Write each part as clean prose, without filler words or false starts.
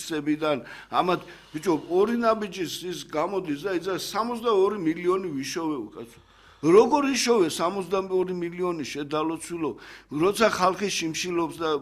ტაქსებიდან ამათ ბიჭო ორი ნაბიჯის ის გამოდის და ისა 62 მილიონი ვიშოვე უკაცო როგორ იშოვე 62 მილიონი შედალოცვილო როცა ხალხი შიმშილობს და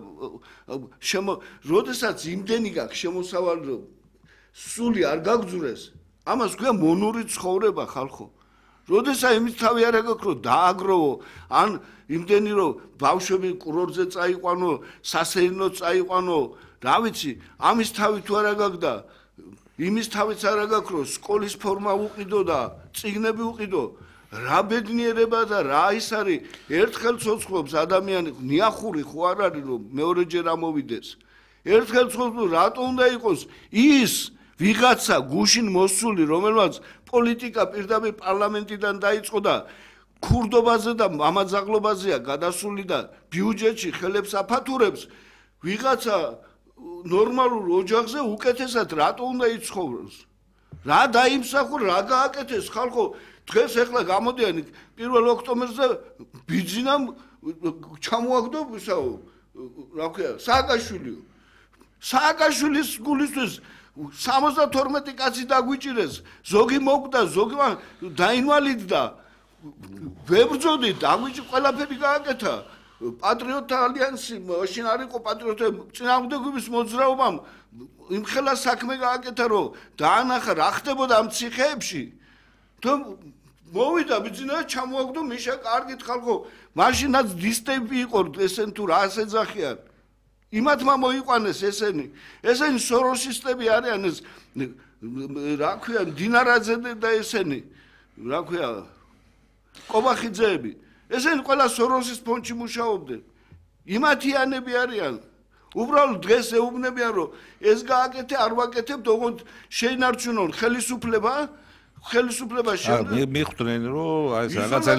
როდესაც იმდენი გაქვს შემოსავალი სული არ გაგძურეს ამას ქვია მონური ცხოვრება ხალხო როდესაც იმის თავი არ აქვს რომ დააგროვო ან იმდენი რომ ბავშვები კურორტზე წაიყვანო სასეირნოდ წაიყვანო რა ვიცი ამის თავი თუ არ აქვს და იმის თავიც არ აქვს რომ სკოლის ფორმა უყიდო და წიგნები უყიდო რა ბედნიერება და რა ის არის ერთხელ ცოცხლობს ადამიანი ნიახური ხო არ არის რომ მეორეჯერ ამოვიდეს ერთხელ ცოცხლობს რატო უნდა იყოს ის ვიღაცა გუშინ მოსული რომელმაც პოლიტიკა პირდაპირ პარლამენტიდან დაიწყო და ქურდობაზე და მამაძაღლობაზეა გადასული და ბიუჯეტში ხელებს აფათურებს ვიღაცა ნორმალურ ოჯახზე უკეთესად რატო უნდა იცხოვროს რა დაიმსახურ რა გააკეთეს ხალხო დღეს ახლა გამოდიან 1 ოქტომბერზე ბიძინამ ჩამოაგდო ისაო რა ქვია სააკაშვილის გულისთვის 72 კაცი დაგვიჭირეს ზოგი მოკვდა ზოგი დაინვალიდდა ვებრძოდი დაგვიჭი ყველაფერი გააკეთა პატრიოტთა ალიანსი მაშინ არ იყო პატრიოტები წინააღმდეგობის მოძრაობამ იმხელა საქმე გააკეთა რომ დაანახა რა ხდებოდა ამ ციხეებში თუ მოვიდა ბიძინა ჩამოაგდო მიშა კარგით ხალხო მაშინაც დისტები იყო ესენ თუ რა ასეძახიან იმათმა მოიყვანეს ესენი სოროსისტები არიან ეს რა ქვია დინარაძე და ესენი რა ქვია კობახიძეები ესენი ყველა სოროსის ფონდში მუშაობდნენ იმათიანები არიან უბრალოდ დღეს ეუბნებიან რომ ეს გააკეთე არ ვაკეთებთ ოღონდ შეინარჩუნონ ხელისუფლება მიხვდნენ რომ აი რაღაცა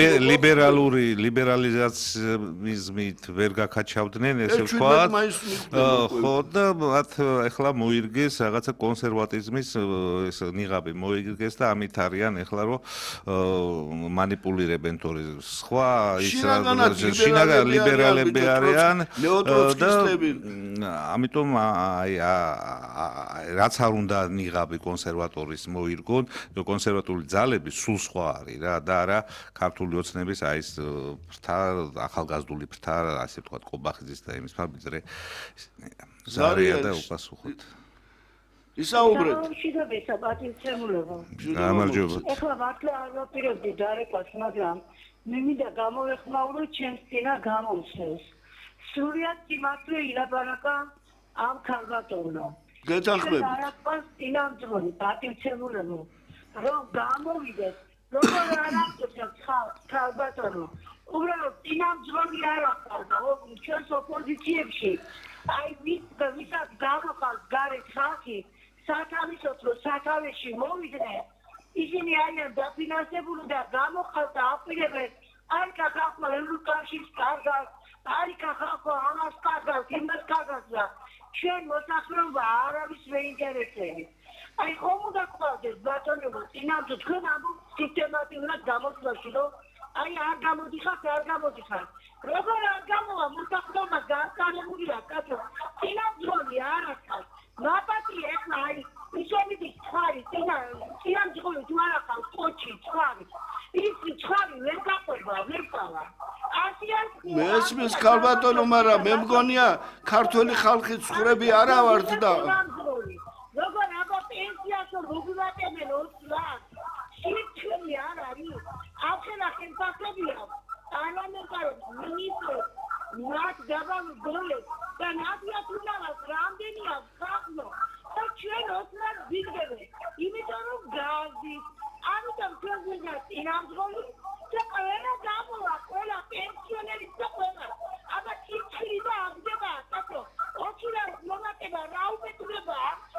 ლიბერალიზაციის ვერ გაკაჩავდნენ ესე ვთქვათ ხო და მათ ახლა მოირგეს რაღაცა კონსერვატიზმის ეს ნიღაბი მოირგეს და ამით არიან ახლა რომ მანიპულირებენ თორე სხვა ის შინაგან ლიბერალები არიან და ამიტომ აი რაც არ უნდა ნიღაბი კონსერვატორის მოირგონ კონსერვატული ძალები სულ სხვა არის რა და არა ქართული ოცნების აი ეს ფრთა ახალგაზრდული ფრთა ასე ვთქვათ კობახიძის და იმის ფაბიძრე ზარია და უპასუხოთ ისაუბრეთ გამარჯობა ეხლა მართლა არ ვაპირებდი დარეკვას მაგრამ მე მინდა გამოვეხმაურო ჩემს წინა გამოსვლას სრულად სიმართლე ილაპარაკა ამ ქალბატონო გეთანხმებით დარეკვას წინამძღოლი პატივცემულებო რომ გამოვიდეს როგორ არ აქვს ქალბატონო უბრალოდ წინამძღოლი არ აქვს ჩვენს ოპოზიციებში აი ვისაც გამოყავს გარეთ ხალხი სათავისოთ რომ სათავეში მოვიდნენ ისინი არიან დაფინანსებული და გამოყავთ და აპირებენ არ ხალხმა ევროკავშირს კარგავს არ ხალხმა ამას კარგავს იმას კარგავს და ჩვენ მოსახლეობა არავის მეინტერესებს აი ხომ უნდა გყავდეს ბატონებო წინამძღოლი თქვენ ამ სისტემატურად გამოსვლაში რომ აი არ გამოდიხართ როგორ არ გამოვა მოსახლეობა განსაკუთრებულია კაცო წინამძღოლი არ აქვს ნაპატი ეხლა აი ისომიტი ცხარი წინამძღოლი თუ არ აქვს კოჩი ცხარი ის ცხარი ვერ გაყვება ვერ ყავა მესმის ქალბატონო მაგრამ მე მგონია ქართული ხალხი ცხრები არა ვართ და როგორ აბა პენსიას მოგივატებენ 20 ლარს შიჩული არ არის ახლა ხელფასებია პარლამენტარო მინისტრო მათ დაბალ და ნადია თუნდაც რამდენია ხალხო და ჩვენ 20 ლარს ვიგებთ იმიტომ რომ გაზი ამიტომ ჩვენ ვიღა წინამძღოლი და ყველა გამოვა ყველა პენსიონერი და ყველა აბა ციხრი და აღდება თქო 20 ლარს მომატება რა უმეტდება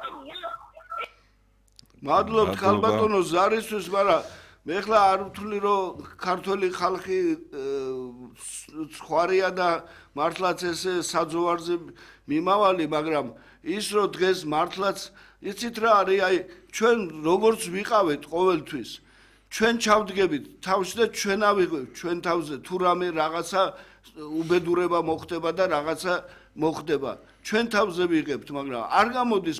მადლობთ ქალბატონო ზარისთვის მაგრამ მე ხლა არ ვთვლი რომ ქართული ხალხი სხვარია და მართლაც ესე საძოვარზე მიმავალი მაგრამ ის რომ დღეს მართლაც იცით რა არის აი ჩვენ როგორც ვიყავით ყოველთვის ჩვენ ჩავდგებით თავში და ჩვენ ავიღებთ ჩვენ თავზე თუ რამე რაღაცა უბედურება მოხდება და რაღაცა მოხდება ჩვენ თავზე ვიღებთ მაგრამ არ გამოდის